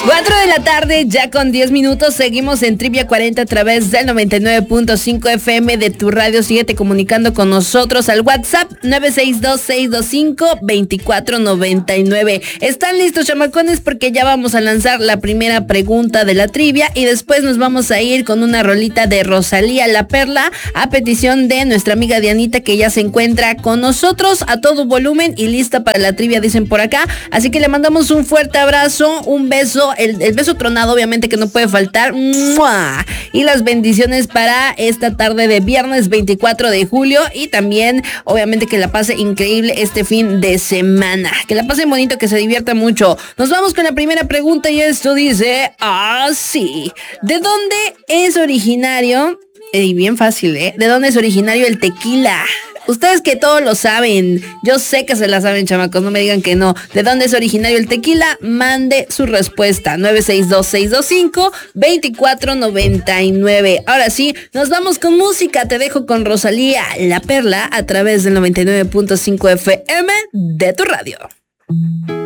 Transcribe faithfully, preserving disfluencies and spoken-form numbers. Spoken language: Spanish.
cuatro de la tarde, ya con diez minutos, seguimos en Trivia cuarenta a través del noventa y nueve punto cinco F M de tu radio. Síguete comunicando con nosotros al WhatsApp nueve seis dos, seis dos cinco, dos cuatro nueve nueve. ¿Están listos, chamacones? Porque ya vamos a lanzar la primera pregunta de la trivia y después nos vamos a ir con una rolita de Rosalía La Perla a petición de nuestra amiga Dianita, que ya se encuentra con nosotros a todo volumen y lista para la trivia, dicen por acá. Así que le mandamos un fuerte abrazo, un beso, el, el beso tronado obviamente que no puede faltar. ¡Mua! Y las bendiciones para esta tarde de viernes veinticuatro de julio y también obviamente que la pase increíble este fin de semana. Que la pase bonito, que se divierta mucho. Nos vamos con la primera pregunta y esto dice así. ¿De dónde es originario? Y eh, bien fácil, ¿eh? ¿De dónde es originario el tequila? Ustedes que todos lo saben, yo sé que se la saben, chamacos, no me digan que no. ¿De dónde es originario el tequila? Mande su respuesta, nueve seis dos, seis dos cinco, dos cuatro nueve nueve. Ahora sí, nos vamos con música, te dejo con Rosalía La Perla a través del noventa y nueve punto cinco F M de tu radio.